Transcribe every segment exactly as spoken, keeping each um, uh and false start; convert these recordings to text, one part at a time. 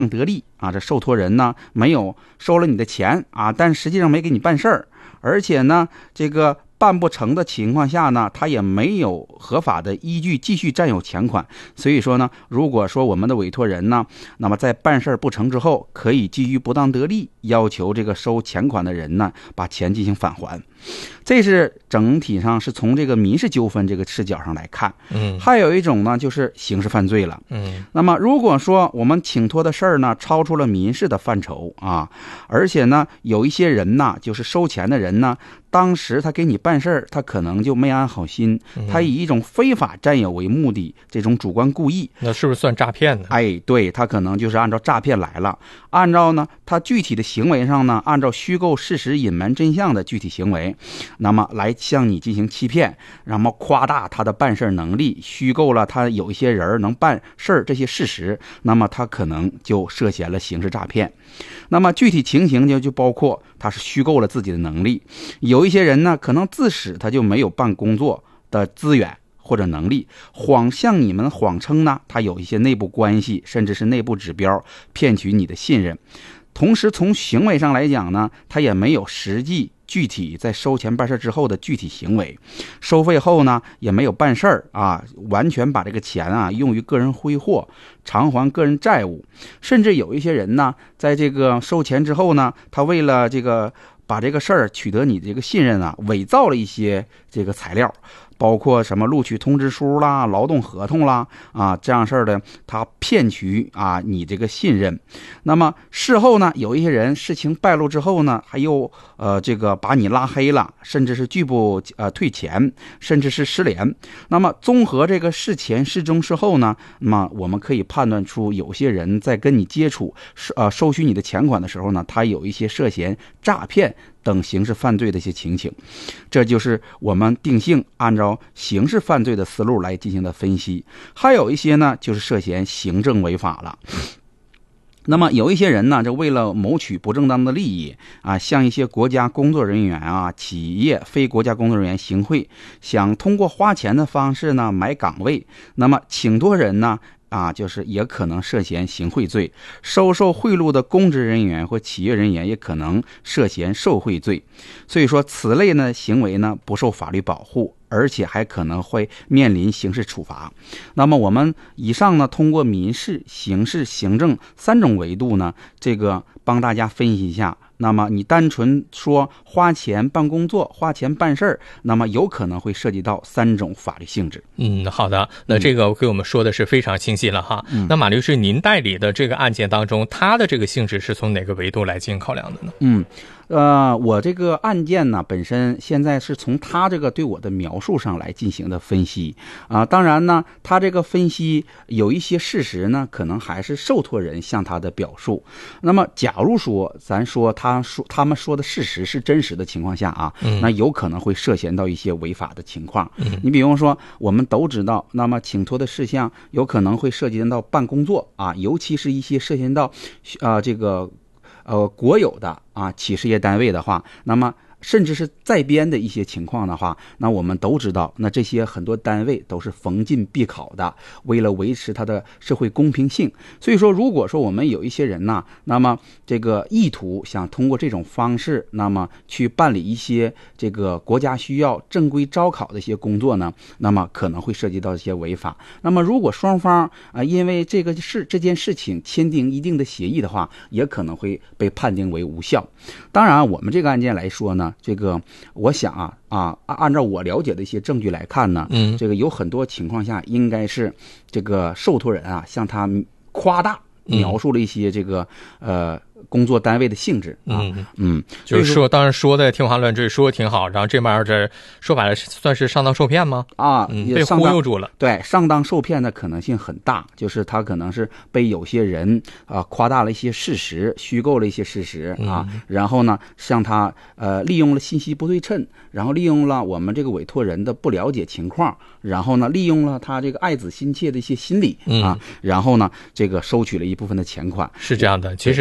得利啊，这受托人呢没有收了你的钱啊，但实际上没给你办事儿，而且呢这个办不成的情况下呢，他也没有合法的依据继续占有钱款。所以说呢，如果说我们的委托人呢，那么在办事不成之后，可以基于不当得利，要求这个收钱款的人呢，把钱进行返还。这是整体上是从这个民事纠纷这个视角上来看。 嗯， 还有一种呢，就是刑事犯罪了。 嗯， 那么如果说我们请托的事儿呢，超出了民事的范畴啊，而且呢，有一些人呢，就是收钱的人呢，当时他给你办事儿，他可能就没安好心，他以一种非法占有为目的，这种主观故意， 那是不是算诈骗呢？ 哎，对，他可能就是按照诈骗来了，按照呢他具体的行为上呢，按照虚构事实、隐瞒真相的具体行为，那么来向你进行欺骗，然后夸大他的办事能力，虚构了他有一些人能办事儿这些事实，那么他可能就涉嫌了刑事诈骗。那么具体情形就就包括他是虚构了自己的能力，有一些人呢可能自始他就没有办工作的资源或者能力，谎向你们谎称呢他有一些内部关系，甚至是内部指标，骗取你的信任。同时从行为上来讲呢，他也没有实际具体在收钱办事之后的具体行为，收费后呢也没有办事儿啊，完全把这个钱啊用于个人挥霍，偿还个人债务。甚至有一些人呢，在这个收钱之后呢，他为了这个把这个事儿取得你的这个信任啊，伪造了一些这个材料，包括什么录取通知书啦、劳动合同啦啊，这样事儿的，他骗取啊你这个信任。那么事后呢，有一些人事情败露之后呢，还又呃这个把你拉黑了，甚至是拒不呃退钱，甚至是失联。那么综合这个事前、事中、事后呢，那么我们可以判断出，有些人在跟你接触呃收取你的钱款的时候呢，他有一些涉嫌诈骗等刑事犯罪的一些情形。这就是我们定性按照刑事犯罪的思路来进行的分析。还有一些呢就是涉嫌行政违法了。那么有一些人呢，就为了谋取不正当的利益啊，向一些国家工作人员啊、企业非国家工作人员行贿，想通过花钱的方式呢买岗位。那么请托人呢啊，就是也可能涉嫌行贿罪，收受贿赂的公职人员或企业人员也可能涉嫌受贿罪。所以说此类呢行为呢不受法律保护，而且还可能会面临刑事处罚。那么我们以上呢，通过民事、刑事、行政三种维度呢，这个帮大家分析一下。那么你单纯说花钱办工作、花钱办事儿，那么有可能会涉及到三种法律性质。 嗯，好的，那这个给我们说的是非常清晰了哈。嗯、那马律师，您代理的这个案件当中，它的这个性质是从哪个维度来进行考量的呢？ 嗯。呃，我这个案件呢，本身现在是从他这个对我的描述上来进行的分析啊。当然呢，他这个分析有一些事实呢，可能还是受托人向他的表述。那么，假如说咱说他说他们说的事实是真实的情况下啊， 嗯、 那有可能会涉嫌到一些违法的情况。嗯、你比如说，我们都知道，那么请托的事项有可能会涉及到办工作啊，尤其是一些涉嫌到啊、呃、这个。呃，国有的啊企事业单位的话，那么甚至是在编的一些情况的话，那我们都知道，那这些很多单位都是逢进必考的，为了维持它的社会公平性。所以说，如果说我们有一些人呢，那么这个意图想通过这种方式，那么去办理一些这个国家需要正规招考的一些工作呢，那么可能会涉及到一些违法。那么如果双方啊、呃、因为这个事这件事情签订一定的协议的话，也可能会被判定为无效。当然，我们这个案件来说呢，这个我想啊啊，按照我了解的一些证据来看呢，嗯，这个有很多情况下应该是这个受托人啊向他夸大描述了一些这个、嗯、呃工作单位的性质啊，嗯嗯， 就是说，当然说的天花乱坠，说的挺好，然后这面这说白了算是上当受骗吗？ 啊， 嗯、被忽悠住了。 对，上当受骗的可能性很大，就是他可能是被有些人啊夸大了一些事实，虚构了一些事实啊，嗯、然后呢，向他呃利用了信息不对称，然后利用了我们这个委托人的不了解情况，然后呢，利用了他这个爱子心切的一些心理啊，嗯、然后呢，这个收取了一部分的钱款。 是这样的，其实呃。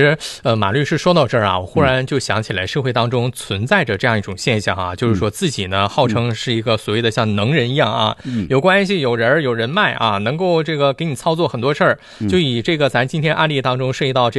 呃，马律师说到这儿啊，我忽然就想起来，社会当中存在着这样一种现象啊，嗯、就是说自己呢号称是一个所谓的像能人一样啊，嗯、有关系、有人、有人脉啊，能够这个给你操作很多事儿。就以这个咱今天案例当中涉及到这